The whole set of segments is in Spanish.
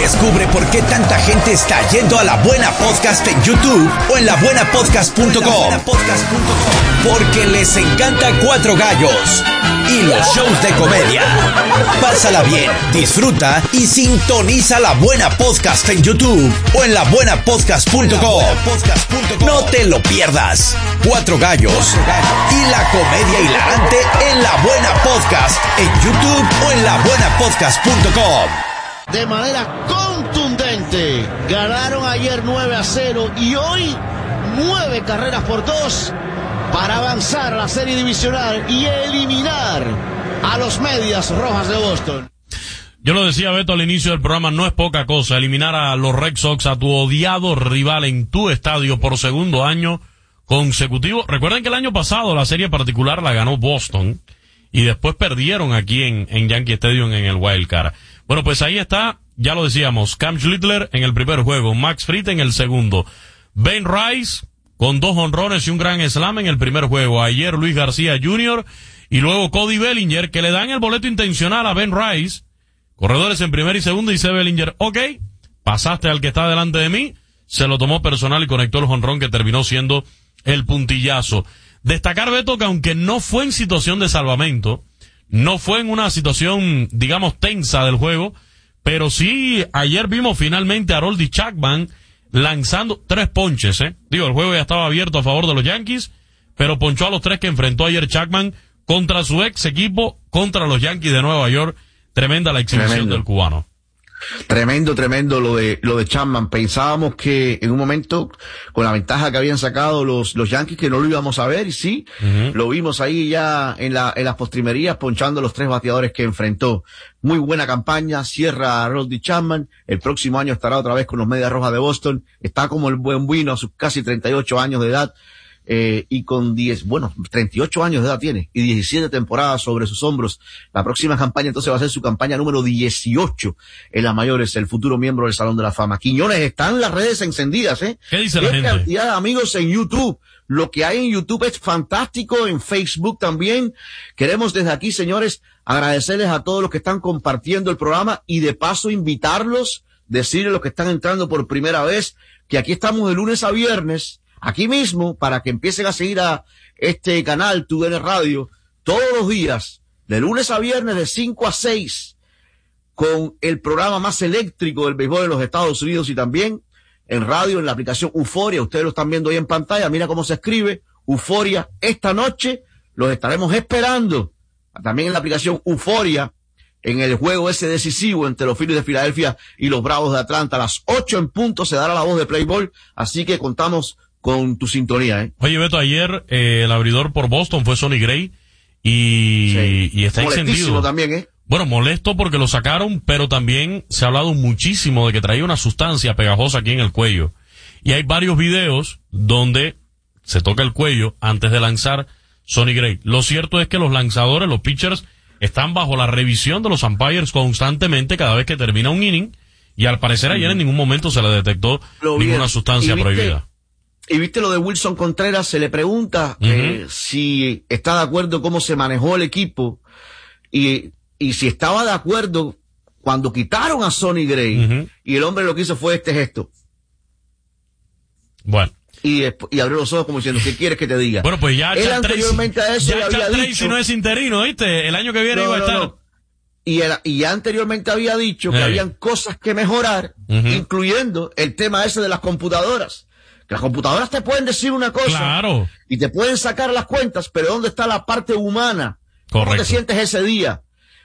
Descubre por qué tanta gente está yendo a La Buena Podcast en YouTube o en labuenapodcast.com. Porque les encanta Cuatro Gallos y los shows de comedia. Pásala bien, disfruta y sintoniza La Buena Podcast en YouTube o en labuenapodcast.com. No te lo pierdas. Cuatro Gallos y la comedia hilarante en La Buena Podcast en YouTube o en labuenapodcast.com. De manera contundente ganaron ayer 9-0 y hoy 9 carreras por 2 para avanzar a la serie divisional y eliminar a los Medias Rojas de Boston. Yo lo decía, Beto, al inicio del programa, no es poca cosa eliminar a los Red Sox, a tu odiado rival en tu estadio por segundo año consecutivo. Recuerden que el año pasado la serie particular la ganó Boston y después perdieron aquí en Yankee Stadium en el Wild Card. Bueno, pues ahí está, ya lo decíamos, Cam Schlittler en el primer juego, Max Fried en el segundo, Ben Rice con 2 jonrones y un gran slam en el primer juego, ayer Luis García Jr. y luego Cody Bellinger, que le dan el boleto intencional a Ben Rice, corredores en primer y segundo, y dice Bellinger, ok, pasaste al que está delante de mí, se lo tomó personal y conectó el jonrón que terminó siendo el puntillazo. Destacar, Beto, que aunque no fue en situación de salvamento, no fue en una situación, digamos, tensa del juego, pero sí, ayer vimos finalmente a Aroldis Chapman lanzando 3 ponches, Digo, el juego ya estaba abierto a favor de los Yankees, pero ponchó a los 3 que enfrentó ayer Chapman contra su ex equipo, contra los Yankees de Nueva York. Tremenda la exhibición del cubano. Tremendo lo de Chapman. Pensábamos que en un momento, con la ventaja que habían sacado los Yankees, que no lo íbamos a ver, y sí, lo vimos ahí ya en las postrimerías, ponchando los 3 bateadores que enfrentó. Muy buena campaña, cierra a Aroldis Chapman, el próximo año estará otra vez con los Medias Rojas de Boston, está como el buen vino a sus casi 38 años de edad, y con 38 años de edad tiene, y 17 temporadas sobre sus hombros. La próxima campaña entonces va a ser su campaña número 18 en las mayores, el futuro miembro del Salón de la Fama. Quiñones, están las redes encendidas, ¿Qué dice la gente? Cantidad de amigos en YouTube. Lo que hay en YouTube es fantástico, en Facebook también. Queremos desde aquí, señores, agradecerles a todos los que están compartiendo el programa y de paso invitarlos, decirles a los que están entrando por primera vez, que aquí estamos de lunes a viernes, aquí mismo, para que empiecen a seguir a este canal, TUDN Radio, todos los días, de lunes a viernes, de 5 a 6, con el programa más eléctrico del béisbol de los Estados Unidos y también en radio, en la aplicación Euforia. Ustedes lo están viendo ahí en pantalla, mira cómo se escribe, Euforia. Esta noche los estaremos esperando, también en la aplicación Euforia, en el juego ese decisivo entre los Phillies de Filadelfia y los Bravos de Atlanta. A las 8 en punto se dará la voz de Playboy, así que contamos con tu sintonía, Oye, Beto, ayer el abridor por Boston fue Sonny Gray y está encendido también, Bueno, molesto porque lo sacaron, pero también se ha hablado muchísimo de que traía una sustancia pegajosa aquí en el cuello. Y hay varios videos donde se toca el cuello antes de lanzar Sonny Gray. Lo cierto es que los lanzadores, los pitchers, están bajo la revisión de los umpires constantemente cada vez que termina un inning, y al parecer ayer en ningún momento se le detectó ninguna sustancia prohibida. Y viste lo de Wilson Contreras, se le pregunta si está de acuerdo cómo se manejó el equipo y si estaba de acuerdo cuando quitaron a Sonny Gray, y el hombre lo que hizo fue este gesto. Bueno. Y abrió los ojos como diciendo, ¿qué quieres que te diga? Bueno, pues ya él anteriormente a eso ya había dicho, si no es interino, ¿viste? El año que viene iba a estar. No. Y ya anteriormente había dicho que habían cosas que mejorar, incluyendo el tema ese de las computadoras. Que las computadoras te pueden decir una cosa, claro, y te pueden sacar las cuentas, pero ¿dónde está la parte humana? Correcto. ¿Cómo te sientes ese día?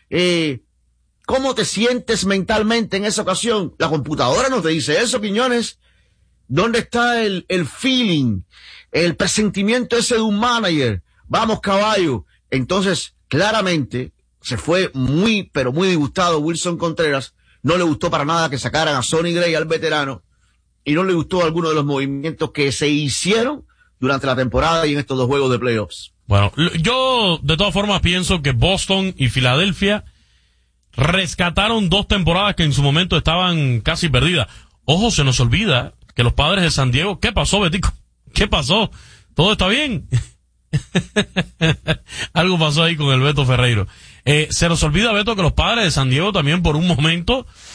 ¿Cómo te sientes mentalmente en esa ocasión? La computadora no te dice eso, Quiñones. ¿Dónde está el feeling, el presentimiento ese de un manager? Vamos, caballo. Entonces, claramente, se fue pero muy disgustado Wilson Contreras. No le gustó para nada que sacaran a Sonny Gray, al veterano, y no le gustó alguno de los movimientos que se hicieron durante la temporada y en estos 2 juegos de playoffs. Bueno, yo de todas formas pienso que Boston y Filadelfia rescataron 2 temporadas que en su momento estaban casi perdidas. Ojo, se nos olvida que los Padres de San Diego... ¿Qué pasó, Betico? ¿Qué pasó? ¿Todo está bien? Algo pasó ahí con el Beto Ferreiro. Se nos olvida, Beto, que los Padres de San Diego también por un momento